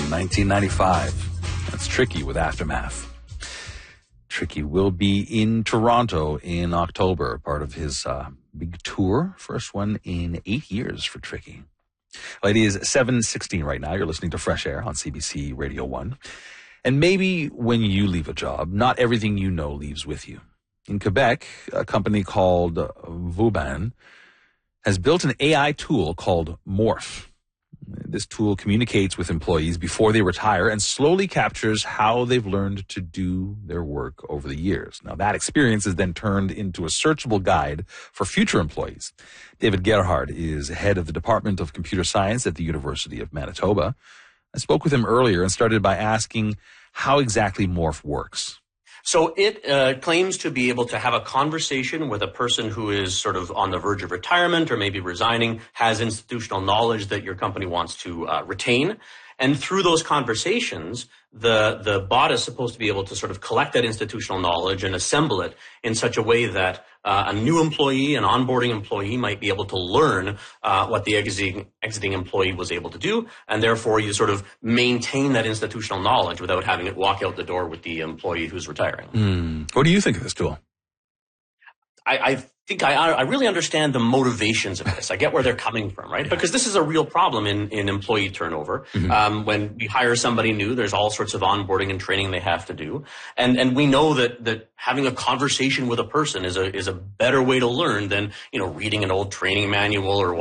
from 1995. That's Tricky with Aftermath. Tricky will be in Toronto in October, part of his big tour. First one in 8 years for Tricky. Well, it is 7:16 right now. You're listening to Fresh Air on CBC Radio 1. And maybe when you leave a job, not everything you know leaves with you. In Quebec, a company called Vauban has built an AI tool called Morph. This tool communicates with employees before they retire and slowly captures how they've learned to do their work over the years. Now, that experience is then turned into a searchable guide for future employees. David Gerhard is head of the Department of Computer Science at the University of Manitoba. I spoke with him earlier and started by asking how exactly Morph works. So it claims to be able to have a conversation with a person who is sort of on the verge of retirement or maybe resigning, has institutional knowledge that your company wants to retain. And through those conversations, the bot is supposed to be able to sort of collect that institutional knowledge and assemble it in such a way that a new employee, an onboarding employee, might be able to learn what the exiting employee was able to do, and therefore you sort of maintain that institutional knowledge without having it walk out the door with the employee who's retiring. What do you think of this tool? I think I really understand the motivations of this. I get where they're coming from, right? Because this is a real problem in employee turnover. When we hire somebody new, there's all sorts of onboarding and training they have to do. And we know that having a conversation with a person is a better way to learn than, reading an old training manual or